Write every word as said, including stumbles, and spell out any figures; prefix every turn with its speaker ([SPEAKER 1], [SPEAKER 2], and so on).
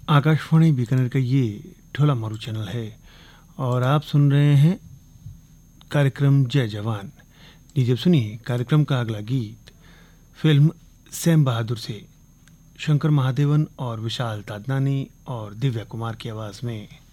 [SPEAKER 1] आकाशवाणी बीकानेर का ये ठोला मारू चैनल है और आप सुन रहे हैं कार्यक्रम जय जवान। लीजिए अब सुनिए कार्यक्रम का अगला गीत फिल्म सैम बहादुर से शंकर महादेवन और विशाल तादनानी और दिव्या कुमार की आवाज में।